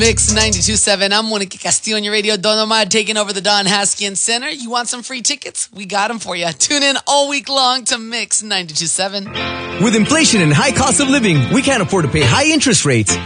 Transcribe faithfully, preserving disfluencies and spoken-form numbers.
Mix ninety-two point seven. I'm Monique Castillo on your radio. Don Omar taking over the Don Haskins Center. You want some free tickets? We got them for you. Tune in all week long to Mix ninety-two point seven. With inflation and high cost of living, we can't afford to pay high interest rates.